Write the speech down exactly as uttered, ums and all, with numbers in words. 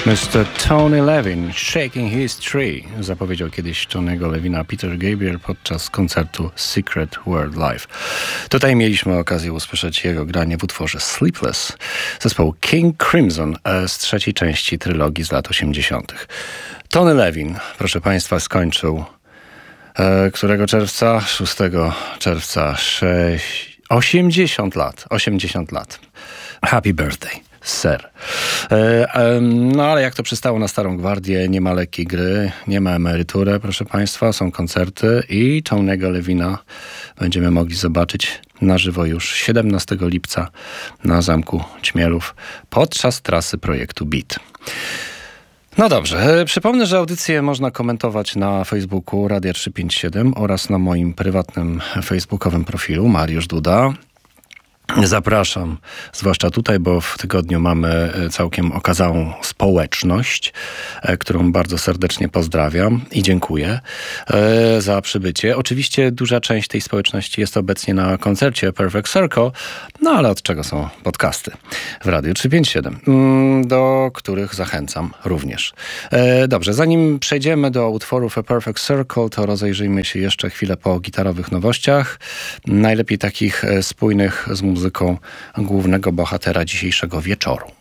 mister Tony Levin, Shaking His Tree, zapowiedział kiedyś Tonego Levina Peter Gabriel podczas koncertu Secret World Live. Tutaj mieliśmy okazję usłyszeć jego granie w utworze Sleepless zespołu King Crimson z trzeciej części trylogii z lat osiemdziesiątych. Tony Levin, proszę Państwa, skończył e, którego czerwca? szóstego czerwca, sześć, osiemdziesiąt lat, osiemdziesiąt lat. Happy birthday. Ser. E, e, no ale jak to przystało na Starą Gwardię, nie ma lekkiej gry, nie ma emerytury, proszę Państwa, są koncerty i Tonego Levina będziemy mogli zobaczyć na żywo już siedemnastego lipca na Zamku Ćmielów podczas trasy projektu Beat. No dobrze, przypomnę, że audycję można komentować na Facebooku Radia trzysta pięćdziesiąt siedem oraz na moim prywatnym facebookowym profilu Mariusz Duda. Zapraszam, zwłaszcza tutaj, bo w tygodniu mamy całkiem okazałą społeczność, którą bardzo serdecznie pozdrawiam i dziękuję za przybycie. Oczywiście duża część tej społeczności jest obecnie na koncercie Perfect Circle, no ale od czego są podcasty w Radiu trzysta pięćdziesiąt siedem, do których zachęcam również. Dobrze, zanim przejdziemy do utworów A Perfect Circle, to rozejrzyjmy się jeszcze chwilę po gitarowych nowościach, najlepiej takich spójnych z muzyką głównego bohatera dzisiejszego wieczoru.